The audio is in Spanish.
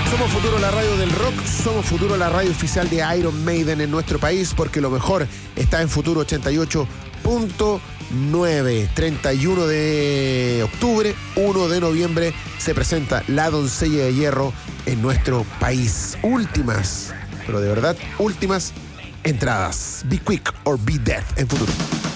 Somos Futuro, la radio del rock. Somos Futuro, la radio oficial de Iron Maiden en nuestro país, porque lo mejor está en Futuro 88.9. 31 de octubre, 1 de noviembre se presenta La Doncella de Hierro en nuestro país. Últimas, pero de verdad, últimas entradas. Be quick or be dead en Futuro.